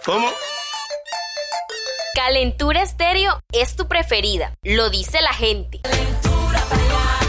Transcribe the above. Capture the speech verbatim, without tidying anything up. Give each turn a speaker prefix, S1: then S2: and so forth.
S1: ¿Cómo?
S2: Calentura Estéreo es tu preferida, lo dice la gente. Calentura para allá.